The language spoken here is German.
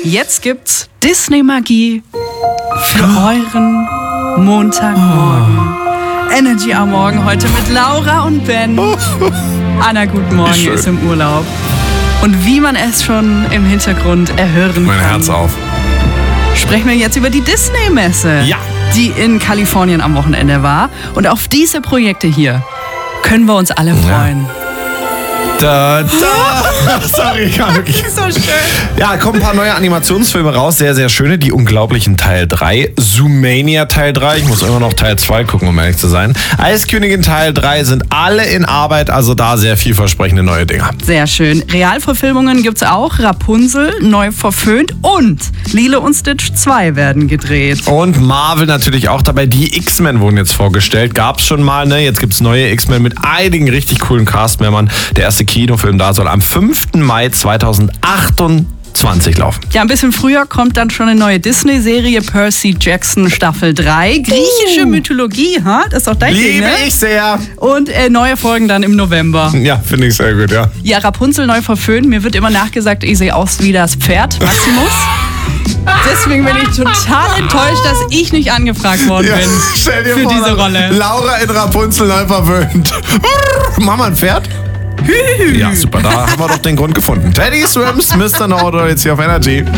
Jetzt gibt's Disney-Magie für euren Montagmorgen. Energy am Morgen heute mit Laura und Ben. Anna, guten Morgen, ist im Urlaub. Und wie man es schon im Hintergrund erhören kann. Mein Herz auf. Sprechen wir jetzt über die Disney-Messe, die in Kalifornien am Wochenende war. Und auf diese Projekte hier können wir uns alle freuen. Sorry, gar wirklich. So schön. Ja, kommen ein paar neue Animationsfilme raus, sehr, sehr schöne. Die Unglaublichen Teil 3, Zoomania Teil 3, ich muss immer noch Teil 2 gucken, um ehrlich zu sein. Eiskönigin Teil 3 sind alle in Arbeit, also da sehr vielversprechende neue Dinger. Sehr schön. Realverfilmungen gibt's auch. Rapunzel, neu verföhnt und Lilo und Stitch 2 werden gedreht. Und Marvel natürlich auch dabei. Die X-Men wurden jetzt vorgestellt. Gab's schon mal, ne? Jetzt gibt's neue X-Men mit einigen richtig coolen Castmembern. Der erste Kinofilm da soll am 5. Mai 2028 laufen. Ja, ein bisschen früher kommt dann schon eine neue Disney-Serie, Percy Jackson Staffel 3. Griechische Mythologie, das ist doch dein Ding, Liebe ne? ich sehr. Und neue Folgen dann im November. Ja, finde ich sehr gut, ja. Ja, Rapunzel neu verföhnt. Mir wird immer nachgesagt, ich sehe aus wie das Pferd, Maximus. Deswegen bin ich total enttäuscht, dass ich nicht angefragt worden bin stell dir für vor, diese Rolle. Laura in Rapunzel neu verwöhnt. Mama, ein Pferd? Ja, super, da haben wir doch den Grund gefunden. Teddy Swims, Mr. Know-It-All jetzt hier auf Energy.